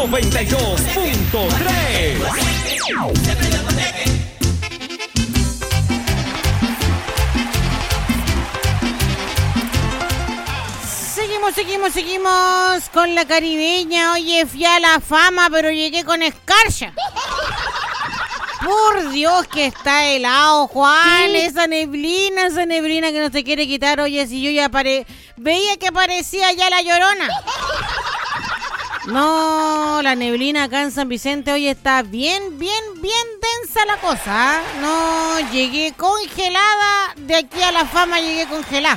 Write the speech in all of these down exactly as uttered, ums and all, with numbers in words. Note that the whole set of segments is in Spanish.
noventa y dos punto tres. Seguimos, seguimos, seguimos con la caribeña. Oye, fui a la fama, pero llegué con escarcha. Por Dios que está helado, Juan. Sí. Esa neblina, esa neblina que no se quiere quitar. Oye, si yo ya pare... veía que parecía ya la Llorona. No, la neblina acá en San Vicente hoy está bien, bien, bien densa la cosa, ¿eh? No, llegué congelada. De aquí a la fama llegué congelada.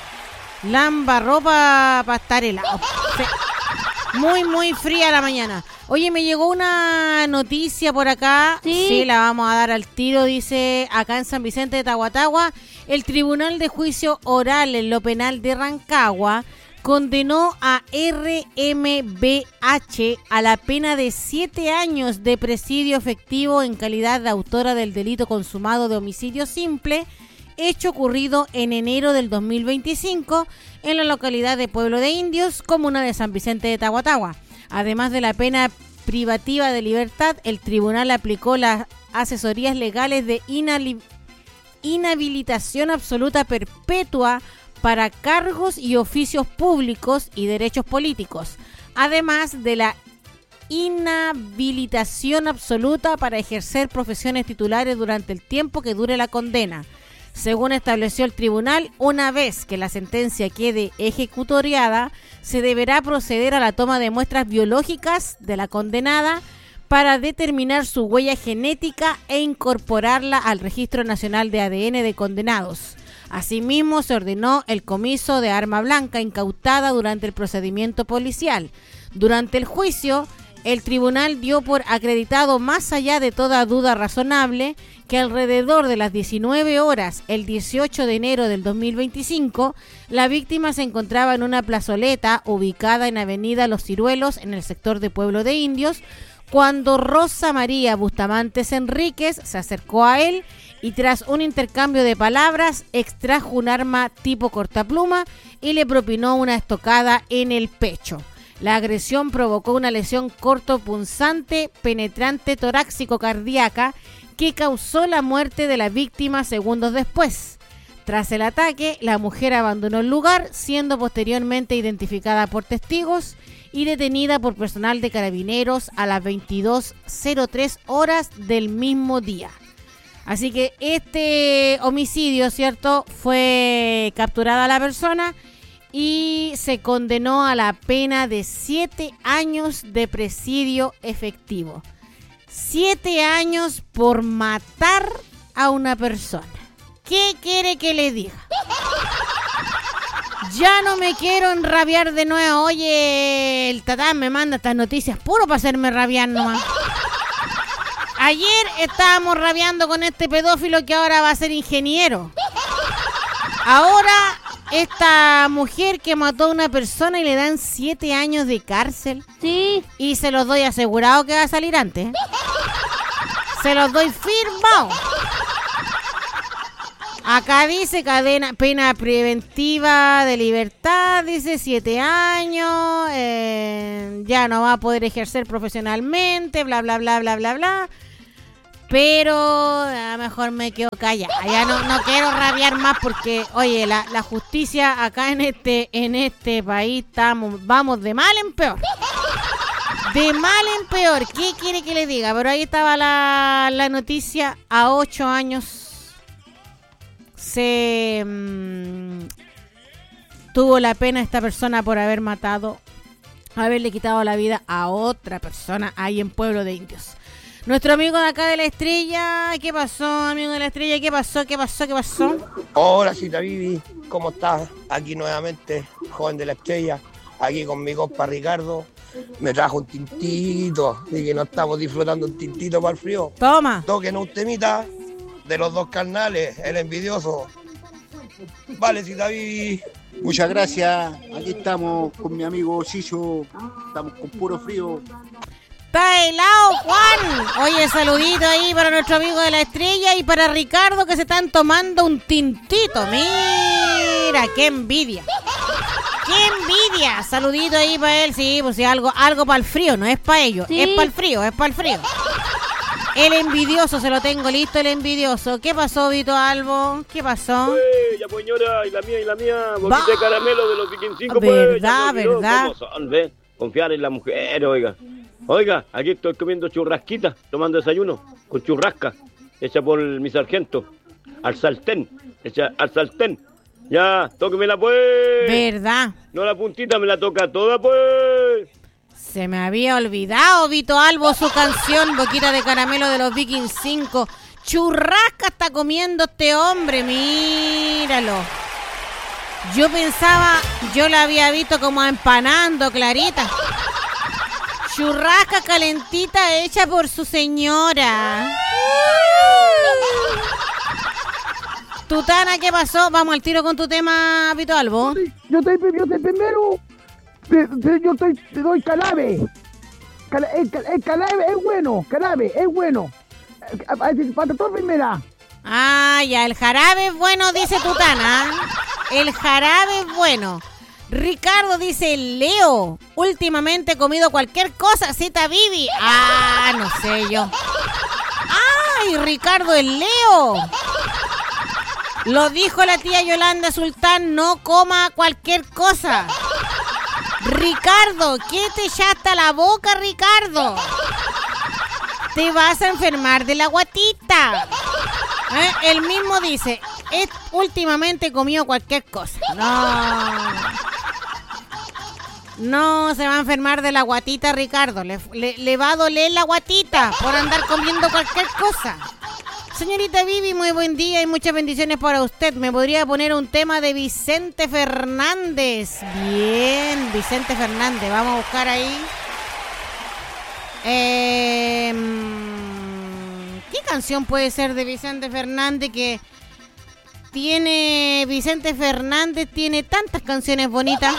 Lamba ropa para estar helado. Sí. Muy, muy fría la mañana. Oye, me llegó una noticia por acá. Sí. Sí, la vamos a dar al tiro. Dice, acá en San Vicente de Tahuatahua, el Tribunal de Juicio Oral en lo Penal de Rancagua condenó a R M B H a la pena de siete años de presidio efectivo en calidad de autora del delito consumado de homicidio simple, hecho ocurrido en enero del dos mil veinticinco en la localidad de Pueblo de Indios, comuna de San Vicente de Tahuatahua. Además de la pena privativa de libertad, el tribunal aplicó las asesorías legales de inhali- inhabilitación absoluta perpetua para cargos y oficios públicos y derechos políticos, además de la inhabilitación absoluta para ejercer profesiones titulares durante el tiempo que dure la condena. Según estableció el tribunal, una vez que la sentencia quede ejecutoriada, se deberá proceder a la toma de muestras biológicas de la condenada para determinar su huella genética e incorporarla al Registro Nacional de A D N de Condenados. Asimismo, se ordenó el comiso de arma blanca incautada durante el procedimiento policial. Durante el juicio, el tribunal dio por acreditado, más allá de toda duda razonable, que alrededor de las diecinueve horas, el dieciocho de enero del dos mil veinticinco, la víctima se encontraba en una plazoleta ubicada en Avenida Los Ciruelos, en el sector de Pueblo de Indios, cuando Rosa María Bustamantes Enríquez se acercó a él y tras un intercambio de palabras extrajo un arma tipo cortapluma y le propinó una estocada en el pecho. La agresión provocó una lesión cortopunzante penetrante torácico-cardíaca que causó la muerte de la víctima segundos después. Tras el ataque, la mujer abandonó el lugar, siendo posteriormente identificada por testigos y detenida por personal de carabineros a las veintidós cero tres horas del mismo día. Así que este homicidio, ¿cierto?, fue capturada la persona y se condenó a la pena de siete años de presidio efectivo. Siete años por matar a una persona. ¿Qué quiere que le diga? Ya no me quiero enrabiar de nuevo. Oye, el Tatán me manda estas noticias puro para hacerme rabiar nomás. Ayer estábamos rabiando con este pedófilo que ahora va a ser ingeniero. Ahora esta mujer que mató a una persona y le dan siete años de cárcel. Sí. Y se los doy asegurado que va a salir antes. Se los doy firmado. Acá dice cadena, pena preventiva de libertad, dice siete años, eh, ya no va a poder ejercer profesionalmente, bla, bla, bla, bla, bla, bla. Pero a lo mejor me quedo callada. Ya no, no quiero rabiar más porque, oye, la, la justicia acá en este, en este país estamos, vamos de mal en peor. De mal en peor. ¿Qué quiere que le diga? Pero ahí estaba la, la noticia. A ocho años se mmm, tuvo la pena esta persona por haber matado, haberle quitado la vida a otra persona ahí en Pueblo de Indios. Nuestro amigo de acá de la Estrella, ¿qué pasó, amigo de la Estrella? ¿Qué pasó? ¿Qué pasó? ¿Qué pasó? Hola, Cita Vivi, ¿cómo estás? Aquí nuevamente, joven de la Estrella, aquí con mi compa Ricardo. Me trajo un tintito, y que no estamos disfrutando un tintito para el frío. Toma. Toquen un temita de los dos carnales, el envidioso. Vale, Cita Vivi. Muchas gracias, aquí estamos con mi amigo Chicho, estamos con puro frío. ¡Está helado, Juan! Oye, saludito ahí para nuestro amigo de la Estrella y para Ricardo que se están tomando un tintito. Mira, qué envidia. ¡Qué envidia. Saludito ahí para él, sí, pues sí, algo, algo para el frío, no es para ellos, Sí. es para el frío, es para el frío. El envidioso, se lo tengo listo, el envidioso. ¿Qué pasó, Vito Albo? ¿Qué pasó? Pues, ya pues, señora, y la mía, y la mía, boquita Va. de caramelo de los Viking cinco, pues. Verdad, ya me olvidó verdad. cómo son, ¿ves? Confiar en la mujer, oiga. Oiga, aquí estoy comiendo churrasquita, tomando desayuno, con churrasca, hecha por mi sargento, al sartén, hecha al sartén. Ya, tóquemela, pues. Verdad. No la puntita, me la toca toda, pues. Se me había olvidado, Vito Albo, su canción Boquita de Caramelo de los Viking cinco. Churrasca está comiendo este hombre, míralo. Yo pensaba, yo la había visto como empanando, Clarita. Churrasca calentita hecha por su señora. Tutana, ¿qué pasó? Vamos al tiro con tu tema, Vito Albo. Yo estoy, yo estoy primero. Te- te- Yo estoy, te doy calabe. Cala- El, cal- el calabe es bueno, calabe es bueno. Eh, a- a- Falta todo primera. Ah, ya, el jarabe es bueno, dice Tutana. El jarabe es bueno. Ricardo dice, Leo, últimamente he comido cualquier cosa, cita Vivi. Ah, no sé yo. Ay, Ricardo, el Leo. Lo dijo la tía Yolanda Sultán, no coma cualquier cosa. Ricardo, ¿qué te chata la boca, Ricardo? Te vas a enfermar de la guatita. ¿Eh? Él mismo dice, "He- últimamente he comido cualquier cosa". No. No, se va a enfermar de la guatita, Ricardo. Le, le- le va a doler la guatita por andar comiendo cualquier cosa. Señorita Vivi, muy buen día y muchas bendiciones para usted. ¿Me podría poner un tema de Vicente Fernández? Bien, Vicente Fernández. Vamos a buscar ahí. Eh, ¿Qué canción puede ser de Vicente Fernández que tiene... Vicente Fernández tiene tantas canciones bonitas.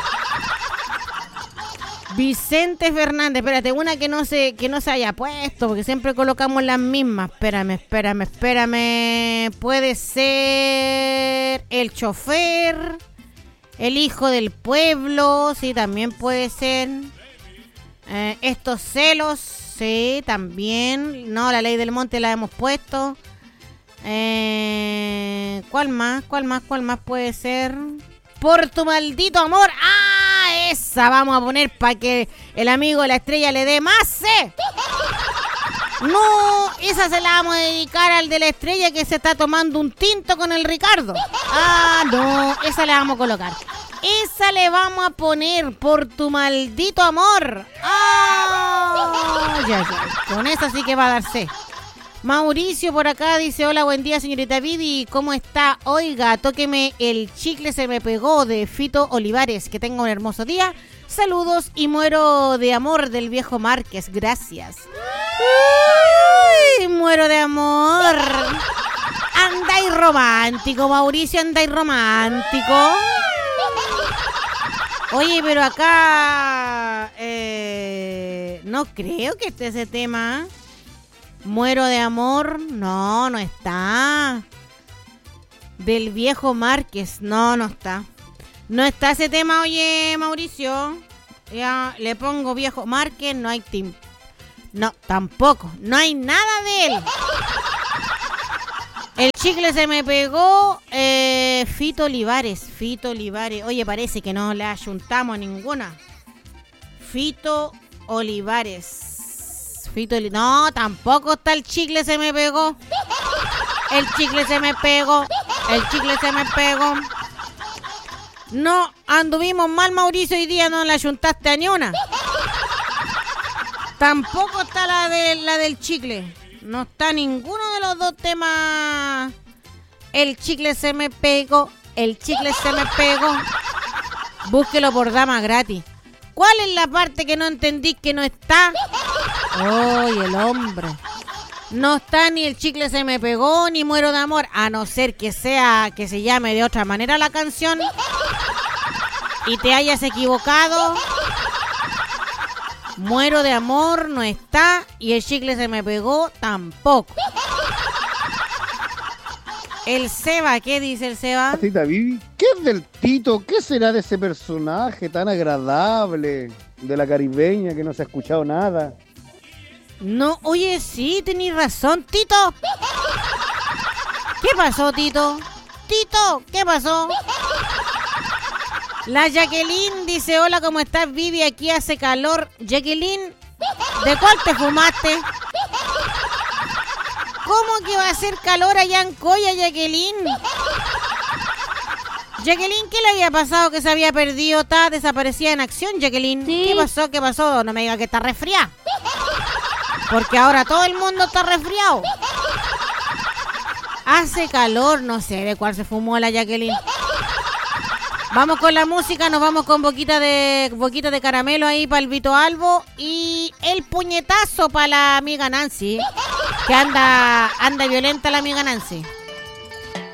Vicente Fernández, espérate, una que no se que no se haya puesto, porque siempre colocamos las mismas. Espérame, espérame, espérame. Puede ser El Chofer, El Hijo del Pueblo, sí, también puede ser. Eh, Estos Celos, sí, también. No, La Ley del Monte la hemos puesto. Eh, ¿Cuál más? ¿Cuál más? ¿Cuál más puede ser? Por tu maldito amor. ¡Ah! Esa vamos a poner para que el amigo de la estrella le dé más C. No, esa se la vamos a dedicar al de la estrella que se está tomando un tinto con el Ricardo. Ah, no, esa le vamos a colocar. Esa le vamos a poner Por tu maldito amor. Ah, ya, ya. Con esa sí que va a dar C. Mauricio por acá dice, hola, buen día señorita Vivi, ¿cómo está? Oiga, tóqueme El chicle se me pegó de Fito Olivares, que tenga un hermoso día, saludos y muero de amor del viejo Márquez, gracias. Uy, muero de amor. Andáis romántico, Mauricio, andáis romántico. Oye, pero acá eh, no creo que esté ese tema. Muero de amor, no, no está. Del viejo Márquez, no, no está. No está ese tema, oye, Mauricio. Ya le pongo viejo Márquez, no hay team. No, tampoco, no hay nada de él. El chicle se me pegó, eh, Fito Olivares, Fito Olivares. Oye, parece que no le ayuntamos ninguna. Fito Olivares. Fito Oli- No, tampoco está El chicle se me pegó. El chicle se me pegó. El chicle se me pegó. No, anduvimos mal, Mauricio, hoy día no la ayuntaste a ni una. Tampoco está la de la del chicle. No está ninguno de los dos temas. El chicle se me pegó. El chicle se me pegó. Búsquelo por dama gratis. ¿Cuál es la parte que no entendí que no está? ¡Ay, el hombre! No está ni El chicle se me pegó ni Muero de amor, a no ser que sea que se llame de otra manera la canción y te hayas equivocado. Muero de amor no está y El chicle se me pegó tampoco. El Seba, ¿qué dice el Seba? Tita Vivi, ¿qué es del Tito? ¿Qué será de ese personaje tan agradable de la caribeña que no se ha escuchado nada? No, oye, sí, tenés razón, Tito. ¿Qué pasó, Tito? Tito, ¿qué pasó? La Jacqueline dice, hola, ¿cómo estás, Vivi? Aquí hace calor. Jacqueline, ¿de cuál te fumaste? ¿Cómo que va a hacer calor allá en Coya, Jacqueline? Jacqueline, ¿qué le había pasado que se había perdido? ¿Está desaparecida en acción, Jacqueline? Sí. ¿Qué pasó? ¿Qué pasó? No me diga que está resfriada. Porque ahora todo el mundo está resfriado. Hace calor, no sé de cuál se fumó la Jacqueline. Vamos con la música, nos vamos con boquita de boquita de caramelo ahí para el Vito Albo y el puñetazo para la amiga Nancy, que anda anda violenta la amiga Nancy.